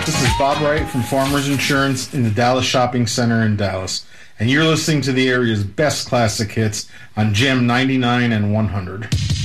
This is Bob Wright from Farmers Insurance in the Dallas Shopping Center in Dallas, and you're listening to the area's best classic hits on Jam 99 and 100.